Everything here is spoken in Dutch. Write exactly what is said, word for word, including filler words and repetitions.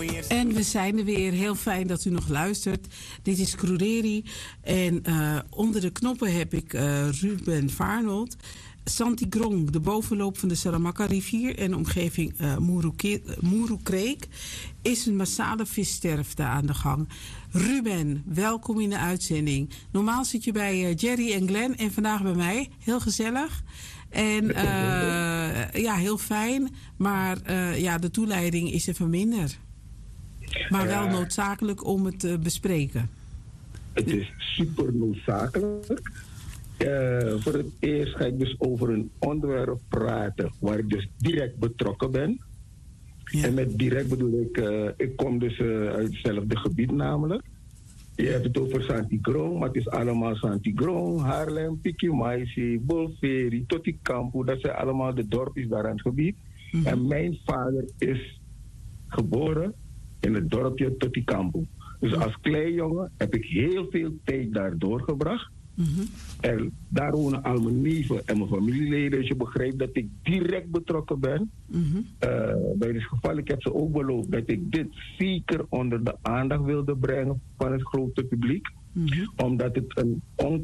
En we zijn er weer. Heel fijn dat u nog luistert. Dit is Cruderi. En uh, onder de knoppen heb ik uh, Ruben Varnold. Santi Grong, de bovenloop van de Saramaka-rivier en omgeving uh, Moeroekreek, is een massale vissterfte aan de gang. Ruben, welkom in de uitzending. Normaal zit je bij uh, Jerry en Glenn en vandaag bij mij. Heel gezellig. En uh, ja, heel fijn. Maar uh, ja, de toeleiding is even minder. Maar wel noodzakelijk om het te bespreken. Het is super noodzakelijk. Uh, voor het eerst ga ik dus over een onderwerp praten waar ik dus direct betrokken ben. Ja. En met direct bedoel ik, uh, ik kom dus uh, uit hetzelfde gebied namelijk. Je hebt het over Santi Grong, maar het is allemaal Santi Grong, Haarlem, Pikimaisi, Bolferi, Totikampu. Dat zijn allemaal de dorpjes daar aan het gebied. Mm-hmm. En mijn vader is geboren in het dorpje Totikampu. Dus mm-hmm. als klein jongen heb ik heel veel tijd daar doorgebracht. Mm-hmm. En daar wonen al mijn neven en mijn familieleden. Dus je begrijpt dat ik direct betrokken ben. Mm-hmm. Uh, bij dit geval, ik heb ze ook beloofd dat ik dit zeker onder de aandacht wilde brengen van het grote publiek. Mm-hmm. Omdat het een on